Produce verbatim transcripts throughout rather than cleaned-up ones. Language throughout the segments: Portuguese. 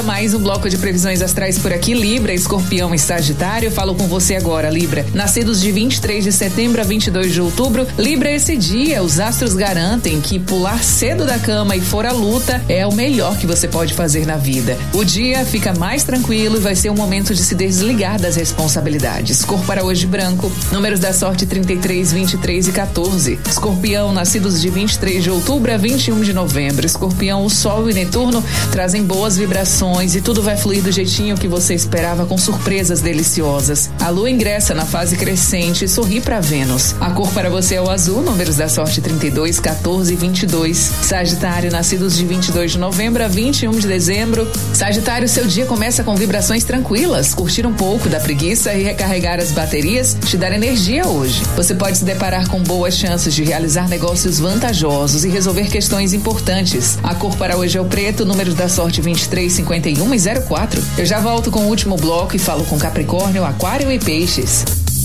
Mais um bloco de previsões astrais por aqui. Libra, Escorpião e Sagitário. Falo com você agora, Libra. Nascidos de vinte e três de setembro a vinte e dois de outubro. Libra, esse dia, os astros garantem que pular cedo da cama e for à luta é o melhor que você pode fazer na vida. O dia fica mais tranquilo e vai ser um momento de se desligar das responsabilidades. Cor para hoje branco. Números da sorte trinta e três, vinte e três e quatorze. Escorpião, nascidos de vinte e três de outubro a vinte e um de novembro. Escorpião, o Sol e Netuno trazem boas vibrações e tudo vai fluir do jeitinho que você esperava, com surpresas deliciosas. A Lua ingressa na fase crescente e sorri para Vênus. A cor para você é o azul, números da sorte trinta e dois, quatorze e vinte e dois. Sagitário, nascidos de vinte e dois de novembro a vinte e um de dezembro. Sagitário, seu dia começa com vibrações tranquilas. Curtir um pouco da preguiça e recarregar as baterias te dar energia hoje. Você pode se deparar com boas chances de realizar negócios vantajosos e resolver questões importantes. A cor para hoje é o preto, números da sorte vinte e três, cinquenta e um e zero quatro. Eu já volto com o último bloco e falo com Capricórnio, Aquário e Peixes.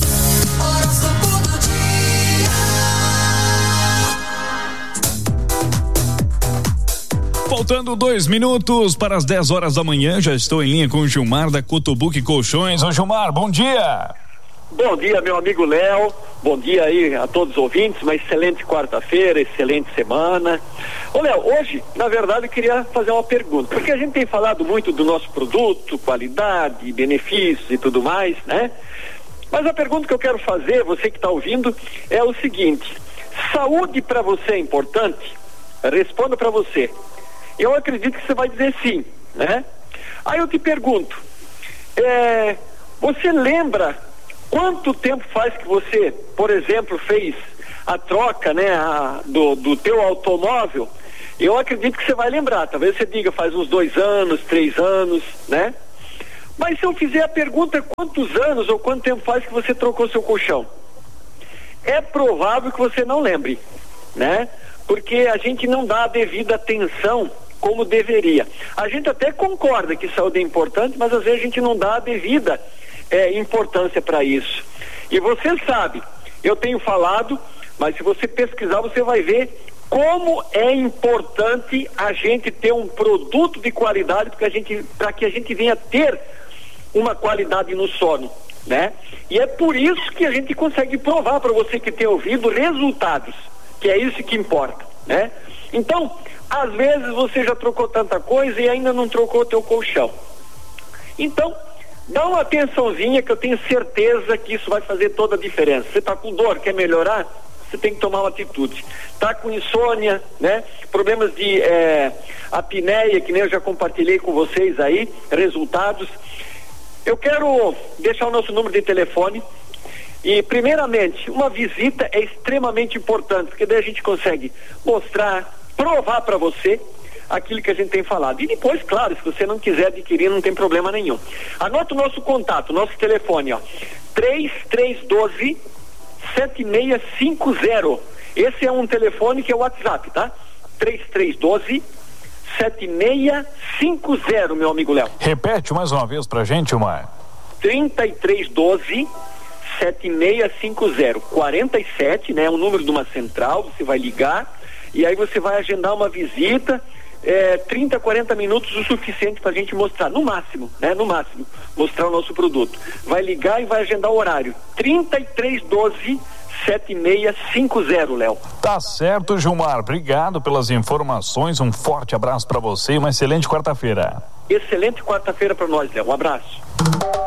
Faltando dois minutos para as dez horas da manhã, já estou em linha com o Gilmar da Cotobuque Colchões. Ô Gilmar, bom dia. Bom dia, meu amigo Léo, bom dia aí a todos os ouvintes, uma excelente quarta-feira, excelente semana. Ô Léo, hoje, na verdade, eu queria fazer uma pergunta, porque a gente tem falado muito do nosso produto, qualidade, benefícios e tudo mais, né? Mas a pergunta que eu quero fazer, você que está ouvindo, é o seguinte: saúde para você é importante? Responda para você. Eu acredito que você vai dizer sim, né? Aí eu te pergunto, é, você lembra quanto tempo faz que você, por exemplo, fez a troca, né, a, do, do teu automóvel? Eu acredito que você vai lembrar, talvez você diga faz uns dois anos, três anos, né? Mas se eu fizer a pergunta quantos anos ou quanto tempo faz que você trocou seu colchão, é provável que você não lembre, né? Porque a gente não dá a devida atenção como deveria. A gente até concorda que saúde é importante, mas às vezes a gente não dá a devida É, importância para isso. E você sabe, eu tenho falado, mas se você pesquisar você vai ver como é importante a gente ter um produto de qualidade, porque a gente, para que a gente venha ter uma qualidade no sono, né? E é por isso que a gente consegue provar para você que tem ouvido resultados, que é isso que importa, né? Então, às vezes você já trocou tanta coisa e ainda não trocou o teu colchão. Então, dá uma atençãozinha, que eu tenho certeza que isso vai fazer toda a diferença. Você está com dor, quer melhorar? Você tem que tomar uma atitude. Está com insônia, né? Problemas de é, apneia, que nem eu já compartilhei com vocês aí, resultados. Eu quero deixar o nosso número de telefone. E, primeiramente, uma visita é extremamente importante, porque daí a gente consegue mostrar, provar para você aquilo que a gente tem falado. E depois, claro, se você não quiser adquirir, não tem problema nenhum. Anota o nosso contato, nosso telefone, ó, três três um dois, sete seis cinco zero. Esse é um telefone que é o WhatsApp, tá? três três um dois, sete seis cinco zero, meu amigo Léo. Repete mais uma vez pra gente, Gilmar. trinta e três doze, sete seis cinco zero. quarenta e sete, né? É o número de uma central, você vai ligar e aí você vai agendar uma visita. É, trinta, quarenta minutos o suficiente para a gente mostrar, no máximo, né? No máximo, mostrar o nosso produto. Vai ligar e vai agendar o horário. trinta e três doze, sete seis cinco zero, Léo. Tá certo, Gilmar. Obrigado pelas informações. Um forte abraço para você e uma excelente quarta-feira. Excelente quarta-feira para nós, Léo. Um abraço.